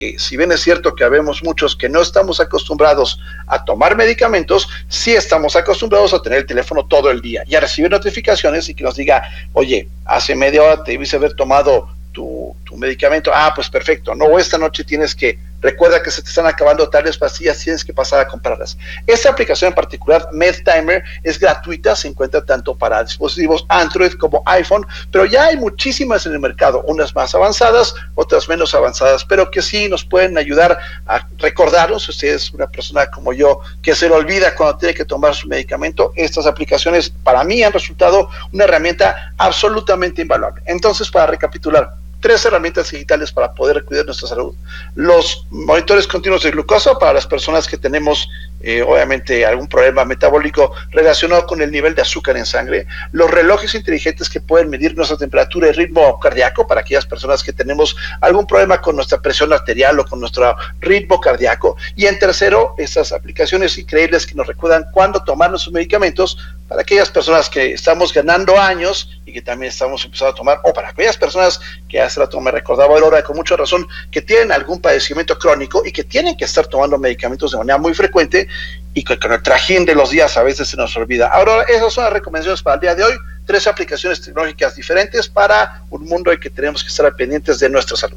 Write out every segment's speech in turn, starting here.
Si bien es cierto que habemos muchos que no estamos acostumbrados a tomar medicamentos, sí estamos acostumbrados a tener el teléfono todo el día y a recibir notificaciones y que nos diga, oye, hace media hora te debiste haber tomado tu medicamento. Pues perfecto, no, esta noche recuerda que se te están acabando tales pastillas, tienes que pasar a comprarlas. Esta aplicación en particular, MedTimer, es gratuita, se encuentra tanto para dispositivos Android como iPhone, pero ya hay muchísimas en el mercado, unas más avanzadas, otras menos avanzadas, pero que sí nos pueden ayudar a recordarnos. Si usted es una persona como yo que se le olvida cuando tiene que tomar su medicamento, estas aplicaciones para mí han resultado una herramienta absolutamente invaluable. Entonces, para recapitular, 3 herramientas digitales para poder cuidar nuestra salud: los monitores continuos de glucosa para las personas que tenemos obviamente algún problema metabólico relacionado con el nivel de azúcar en sangre; los relojes inteligentes que pueden medir nuestra temperatura y ritmo cardíaco para aquellas personas que tenemos algún problema con nuestra presión arterial o con nuestro ritmo cardíaco; y en tercero, estas aplicaciones increíbles que nos recuerdan cuándo tomar nuestros medicamentos para aquellas personas que estamos ganando años y que también estamos empezando a tomar, o para aquellas personas que hace rato me recordaba Aurora con mucha razón, que tienen algún padecimiento crónico y que tienen que estar tomando medicamentos de manera muy frecuente y que con el trajín de los días a veces se nos olvida. Aurora, esas son las recomendaciones para el día de hoy: 3 aplicaciones tecnológicas diferentes para un mundo en que tenemos que estar pendientes de nuestra salud.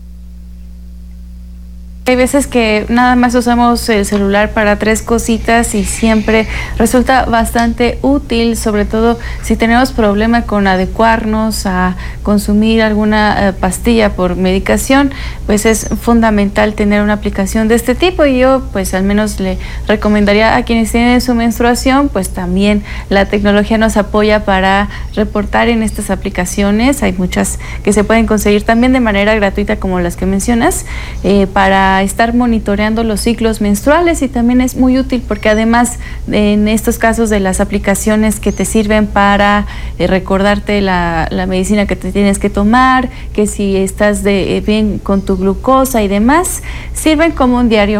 Hay veces que nada más usamos el celular para 3 cositas y siempre resulta bastante útil, sobre todo si tenemos problema con adecuarnos a consumir alguna pastilla por medicación, pues es fundamental tener una aplicación de este tipo. Y yo pues al menos le recomendaría a quienes tienen su menstruación, pues también la tecnología nos apoya para reportar en estas aplicaciones. Hay muchas que se pueden conseguir también de manera gratuita como las que mencionas, para estar monitoreando los ciclos menstruales, y también es muy útil porque además en estos casos de las aplicaciones que te sirven para recordarte la medicina que te tienes que tomar, que si estás bien con tu glucosa y demás, sirven como un diario.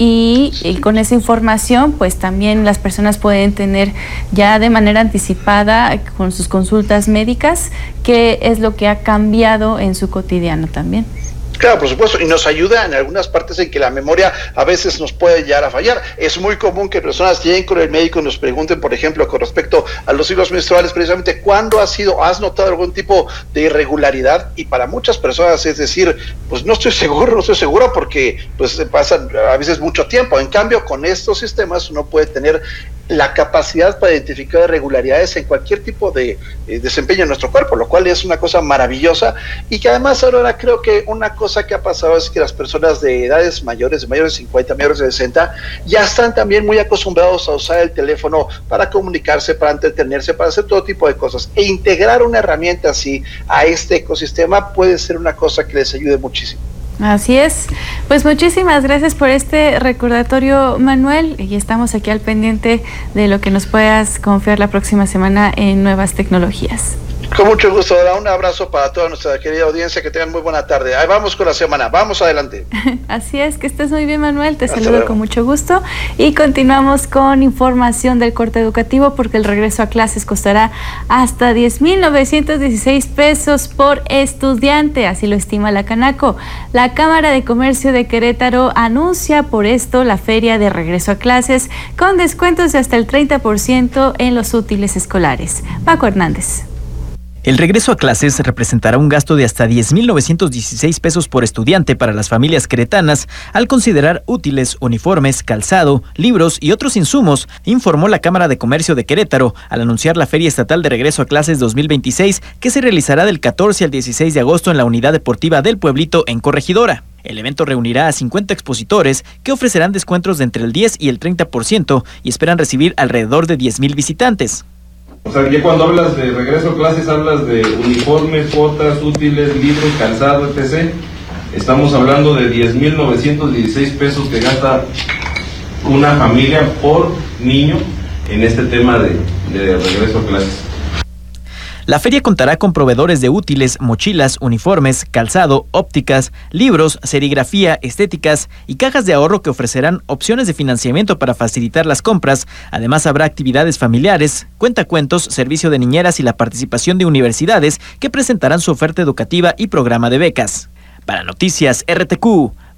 Y con esa información pues también las personas pueden tener ya de manera anticipada con sus consultas médicas qué es lo que ha cambiado en su cotidiano también. Claro, por supuesto, y nos ayuda en algunas partes en que la memoria a veces nos puede llegar a fallar. Es muy común que personas lleguen con el médico y nos pregunten, por ejemplo, con respecto a los ciclos menstruales, precisamente, ¿cuándo has notado algún tipo de irregularidad? Y para muchas personas es decir, pues no estoy seguro porque pues pasa a veces mucho tiempo. En cambio, con estos sistemas uno puede tener la capacidad para identificar irregularidades en cualquier tipo de desempeño en nuestro cuerpo, lo cual es una cosa maravillosa. Y que además ahora creo que una cosa que ha pasado es que las personas de edades mayores, de mayores de 50, mayores de 60, ya están también muy acostumbrados a usar el teléfono para comunicarse, para entretenerse, para hacer todo tipo de cosas, e integrar una herramienta así a este ecosistema puede ser una cosa que les ayude muchísimo. Así es. Pues muchísimas gracias por este recordatorio, Manuel, y estamos aquí al pendiente de lo que nos puedas confiar la próxima semana en nuevas tecnologías. Con mucho gusto, un abrazo para toda nuestra querida audiencia, que tengan muy buena tarde. Ahí vamos con la semana, vamos adelante. Así es, que estés muy bien, Manuel, te saludo con mucho gusto y continuamos con información del corte educativo, porque el regreso a clases costará hasta 10,916 pesos por estudiante, así lo estima la Canaco. La Cámara de Comercio de Querétaro anuncia por esto la feria de regreso a clases con descuentos de hasta el 30% en los útiles escolares. Paco Hernández. El regreso a clases representará un gasto de hasta 10,916 pesos por estudiante para las familias queretanas, al considerar útiles, uniformes, calzado, libros y otros insumos, informó la Cámara de Comercio de Querétaro al anunciar la Feria Estatal de Regreso a Clases 2026, que se realizará del 14 al 16 de agosto en la Unidad Deportiva del Pueblito en Corregidora. El evento reunirá a 50 expositores que ofrecerán descuentos de entre el 10 y el 30% y esperan recibir alrededor de 10,000 visitantes. O sea, ya cuando hablas de regreso a clases, hablas de uniformes, botas, útiles, libros, calzado, etc. Estamos hablando de 10,916 pesos que gasta una familia por niño en este tema de regreso a clases. La feria contará con proveedores de útiles, mochilas, uniformes, calzado, ópticas, libros, serigrafía, estéticas y cajas de ahorro que ofrecerán opciones de financiamiento para facilitar las compras. Además, habrá actividades familiares, cuentacuentos, servicio de niñeras y la participación de universidades que presentarán su oferta educativa y programa de becas. Para Noticias RTQ,